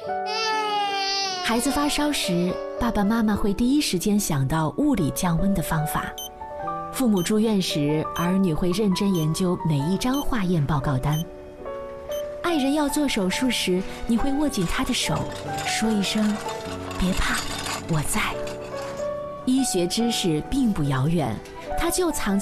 孩子发烧时，爸爸妈妈会第一时间想到物理降温的方法。父母住院时，儿女会认真研究每一张化验报告单。爱人要做手术时，你会握紧他的手，说一声“别怕，我在”。医学知识并不遥远，它就藏